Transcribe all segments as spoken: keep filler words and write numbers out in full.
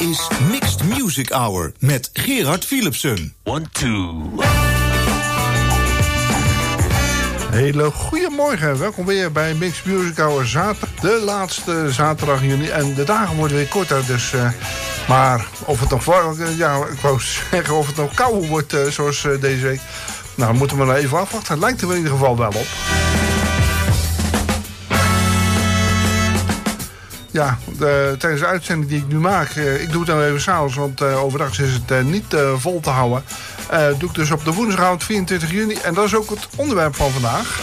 is Mixed Music Hour met Gerard Philipsen. One, two. Hele goedemorgen, welkom weer bij Mixed Music Hour zaterdag, de laatste zaterdag in juni. En de dagen worden weer korter, dus... Uh, maar of het nog... Ja, ik wou zeggen of het nog kouder wordt, uh, zoals uh, deze week. Nou, dan moeten we nog even afwachten. Het lijkt er in ieder geval wel op. Ja, de, tijdens de uitzending die ik nu maak... Uh, ik doe het dan even s'avonds, want uh, overdag is het uh, niet uh, vol te houden. Uh, doe ik dus op de woensdagavond vierentwintig juni. En dat is ook het onderwerp van vandaag.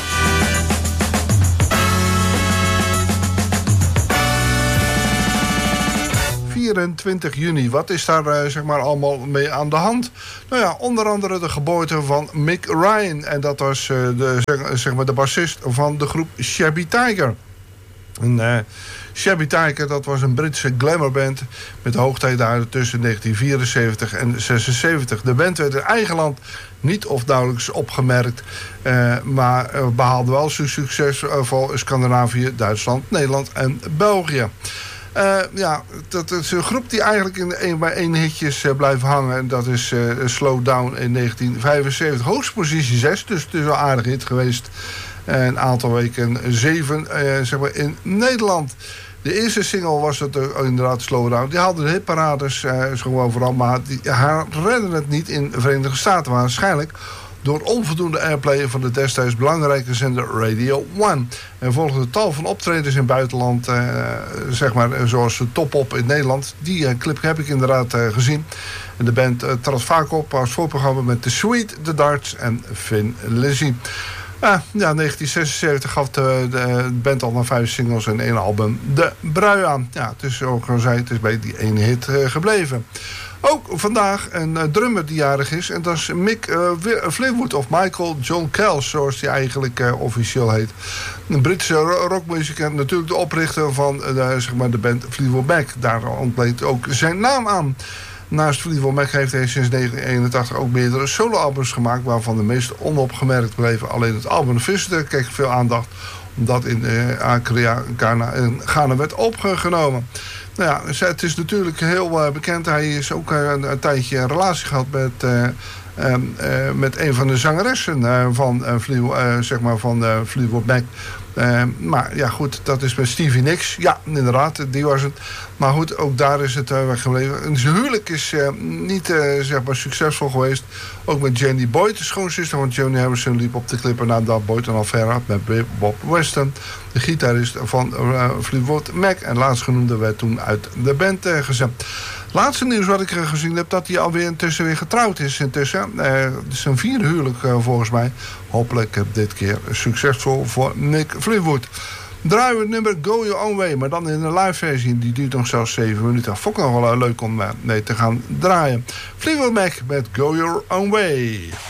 vierentwintig juni, wat is daar uh, zeg maar allemaal mee aan de hand? Nou ja, onder andere de geboorte van Mick Ryan. En dat was uh, de, zeg, zeg maar de bassist van de groep Shabby Tiger. En, uh, Shabby Tiger, dat was een Britse glamourband met hoogtijdagen tussen negentien vierenzeventig en zesenzeventig. De band werd in eigen land niet of nauwelijks opgemerkt, uh, maar uh, behaalde wel succes uh, voor Scandinavië, Duitsland, Nederland en België. Uh, ja, dat is een groep die eigenlijk in een, bij één hitjes uh, blijft hangen. En dat is uh, Slow Down in negentien vijfenzeventig. Hoogste positie zes, dus het is wel een aardig hit geweest. Uh, een aantal weken zeven, uh, zeg maar, in Nederland. De eerste single was het uh, inderdaad Slow Down. Die haalde de hitparades uh, gewoon vooral, maar die redden het niet in de Verenigde Staten. Waarschijnlijk door onvoldoende airplay van de destijds belangrijke zender Radio One. En volgde tal van optredens in het buitenland, uh, zeg maar, zoals de Top Op in Nederland. Die uh, clip heb ik inderdaad uh, gezien. En de band uh, trad vaak op als voorprogramma met The Sweet, The Darts en Thin Lizzy. Uh, ja, negentien zesenzeventig gaf de, de band al na vijf singles en één album de brui aan. Ja, het is zoals ik al zei, het is bij die ene hit uh, gebleven. Ook vandaag een uh, drummer die jarig is. En dat is Mick uh, Fleetwood of Michael John Kells, zoals hij eigenlijk uh, officieel heet. Een Britse rockmuzikant, natuurlijk de oprichter van uh, zeg maar de band Fleetwood Mac. Daar ontleent ook zijn naam aan. Naast Fleetwood Mac heeft hij sinds negentien eenentachtig ook meerdere soloalbums gemaakt, waarvan de meest onopgemerkt bleven. Alleen het album Visitor kreeg veel aandacht, omdat in uh, Ghana, in Ghana werd opgenomen. Nou ja, het is natuurlijk heel uh, bekend. Hij is ook uh, een, een tijdje een relatie gehad met, uh, uh, uh, met een van de zangeressen uh, van, uh, Fleetwood, uh, zeg maar van uh, Fleetwood Mac. Uh, maar ja, goed, dat is met Stevie Nicks. Ja, inderdaad, die was het. Maar goed, ook daar is het uh, weggebleven. En zijn huwelijk is uh, niet uh, zeg maar succesvol geweest. Ook met Jenny Boyd, de schoonzuster van Johnny Harrison, liep op de klippen nadat Boyd een affaire had met Bob Weston, de gitarist van uh, Fleetwood Mac. En laatstgenoemde werd toen uit de band uh, gezet. Laatste nieuws wat ik gezien heb, dat hij alweer intussen weer getrouwd is. Intussen. Uh, het is een vierde huwelijk uh, volgens mij. Hopelijk uh, dit keer succesvol voor Mick Fleetwood. Draaien we het nummer Go Your Own Way, maar dan in een live versie. Die duurt nog zelfs zeven minuten. Vond ik nog wel uh, leuk om uh, mee te gaan draaien. Fleetwood Mac met Go Your Own Way.